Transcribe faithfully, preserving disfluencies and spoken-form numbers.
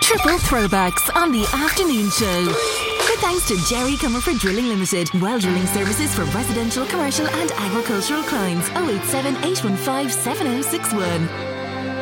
Triple throwbacks on the afternoon show. With thanks to Jerry Comerford Drilling Limited. Well drilling services for residential, commercial and agricultural clients. oh eight seven, eight one five, seven oh six one.